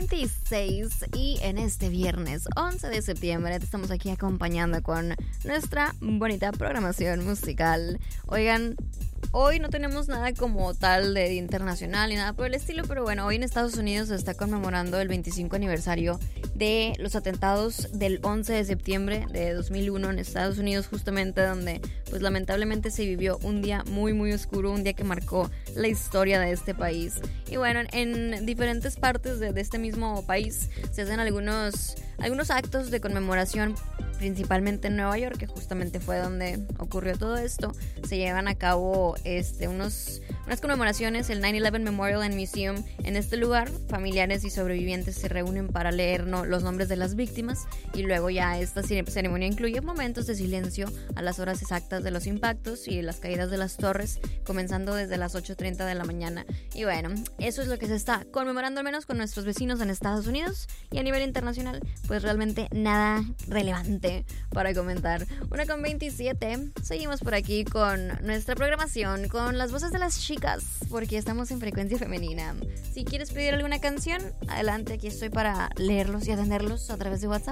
26 y en este viernes 11 de septiembre te estamos aquí acompañando con nuestra bonita programación musical. Oigan, hoy no tenemos nada como tal de Día Internacional ni nada por el estilo, pero bueno, hoy en Estados Unidos se está conmemorando el 25 aniversario de los atentados del 11 de septiembre de 2001 en Estados Unidos, justamente donde pues lamentablemente se vivió un día muy muy oscuro, un día que marcó la historia de este país. Y bueno, en diferentes partes de este mismo país se hacen algunos actos de conmemoración, principalmente en Nueva York, que justamente fue donde ocurrió todo esto. Se llevan a cabo unas conmemoraciones, el 9/11 Memorial and Museum. En este lugar, familiares y sobrevivientes se reúnen para leer los nombres de las víctimas, y luego ya esta ceremonia incluye momentos de silencio a las horas exactas de los impactos y las caídas de las torres, comenzando desde las 8:30 de la mañana. Y bueno, eso es lo que se está conmemorando, al menos con nuestros vecinos en Estados Unidos, y a nivel internacional pues realmente nada relevante para comentar. 1:27, seguimos por aquí con nuestra programación, con las voces de las chicas, porque estamos en frecuencia femenina. Si quieres pedir alguna canción, adelante, aquí estoy para leerlos y atenderlos a través de WhatsApp,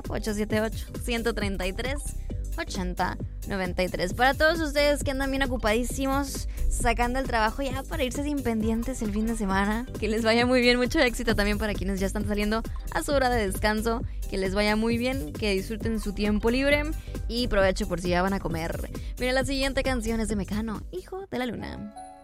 878-133-8093. Para todos ustedes que andan bien ocupadísimos, sacando el trabajo ya para irse sin pendientes el fin de semana, que les vaya muy bien, mucho éxito también para quienes ya están saliendo a su hora de descanso, que les vaya muy bien, que disfruten su tiempo libre y provecho por si ya van a comer. Mira, la siguiente canción es de Mecano, Hijo de la Luna.